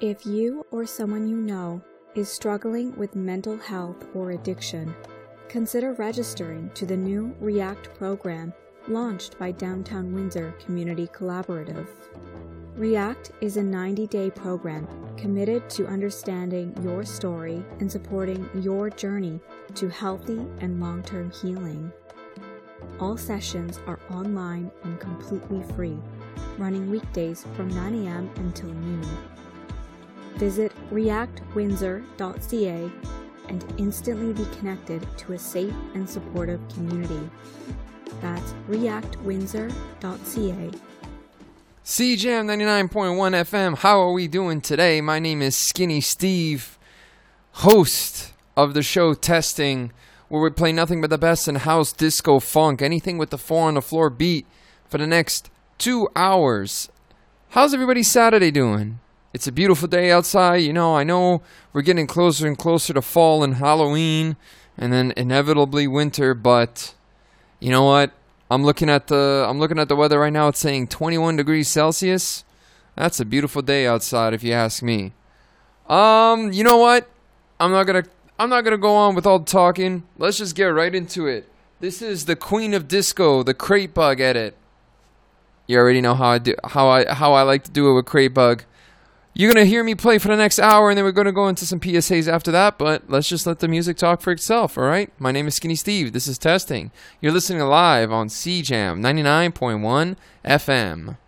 If you or someone you know is struggling with mental health or addiction, consider registering to the new REACT program launched by Downtown Windsor Community Collaborative. REACT is a 90-day program committed to understanding your story and supporting your journey to healthy and long-term healing. All sessions are online and completely free, running weekdays from 9 a.m. until noon. Visit reactwindsor.ca and instantly be connected to a safe and supportive community. That's reactwindsor.ca. CJAM 99.1 FM, how are we doing today? My name is Skinny Steve, host of the show Testing, where we play nothing but the best in house, disco, funk, anything with the 4 on the floor beat for the next 2 hours. How's everybody's Saturday doing? It's a beautiful day outside. I know we're getting closer and closer to fall and Halloween and then inevitably winter, but you know what? I'm looking at the weather right now. It's saying 21 degrees Celsius. That's a beautiful day outside if you ask me. You know what? I'm not going to go on with all the talking. Let's just get right into it. This is the Queen of Disco, the Crate Bug edit. You already know how I like to do it with Crate Bug. You're going to hear me play for the next hour, and then we're going to go into some PSAs after that, but let's just let the music talk for itself, all right? My name is Skinny Steve. This is Testing. You're listening live on CJAM 99.1 FM.